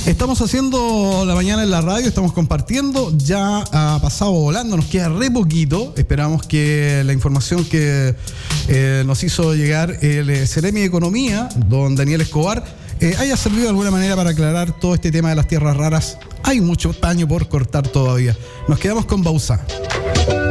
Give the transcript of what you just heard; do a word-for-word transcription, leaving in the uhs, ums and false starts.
Estamos haciendo la mañana en la radio, estamos compartiendo, ya ha pasado volando, nos queda re poquito. Esperamos que la información que eh, nos hizo llegar el eh, Ceremi de Economía, don Daniel Escobar, eh, haya servido de alguna manera para aclarar todo este tema de las tierras raras. Hay mucho paño por cortar todavía. Nos quedamos con Bauzá.